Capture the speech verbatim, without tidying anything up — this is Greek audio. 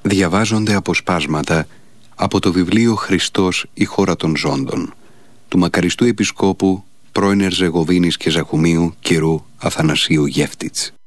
διαβάζονται αποσπάσματα από το βιβλίο «Χριστός, η χώρα των ζώντων» του μακαριστού επισκόπου πρώην Ερζεγοβίνης και Ζαχουμίου κ. Αθανασίου Γεύτιτς.